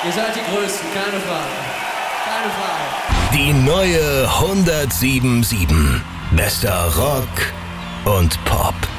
Ihr seid die Größten, keine Frage. Keine Frage. Die neue 107.7. Bester Rock und Pop.